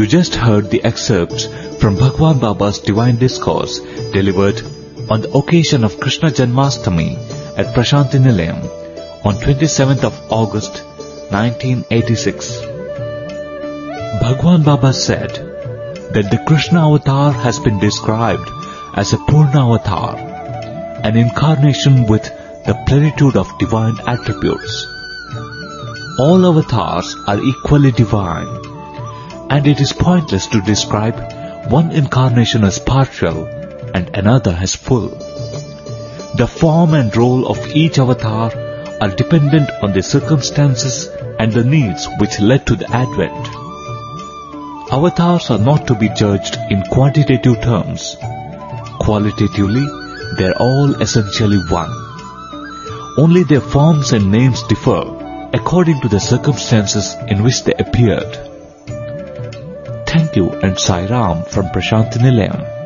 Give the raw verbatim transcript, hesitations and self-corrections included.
just heard the excerpts from Bhagwan Baba's Divine Discourse delivered on the occasion of Krishna Janmashtami at Prashanti Nilayam on twenty-seventh of August nineteen eighty-six. Bhagwan Baba said that the Krishna avatar has been described as a Purna avatar, an incarnation with the plenitude of divine attributes. All avatars are equally divine, and it is pointless to describe one incarnation as partial and another as full. The form and role of each avatar are dependent on the circumstances and the needs which led to the advent. Avatars are not to be judged in quantitative terms. Qualitatively, they are all essentially one. Only their forms and names differ according to the circumstances in which they appeared. Thank you and Sai Ram from Prashanti Nilayam.